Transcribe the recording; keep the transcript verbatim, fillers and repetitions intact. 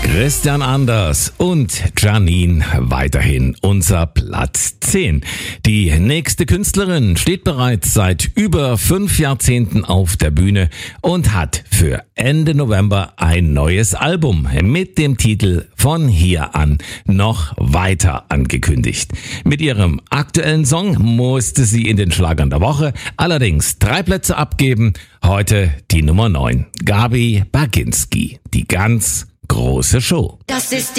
Christian Anders und Janine weiterhin unser Platz zehn. Die nächste Künstlerin steht bereits seit über fünf Jahrzehnten auf der Bühne und hat für Ende November ein neues Album mit dem Titel Von hier an noch weiter angekündigt. Mit ihrem aktuellen Song musste sie in den Schlagern der Woche allerdings drei Plätze abgeben. Heute die Nummer neun. Gabi Baginski. Die ganz große Show. Das ist